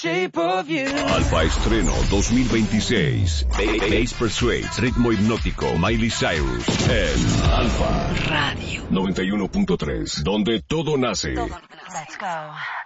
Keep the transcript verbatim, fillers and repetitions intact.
Shape of You. Alfa Estreno dos mil veintiséis. Bass Persuades, ritmo hipnótico, Miley Cyrus. En Alfa Radio noventa y uno punto tres, donde todo nace. Todo nace. Let's go.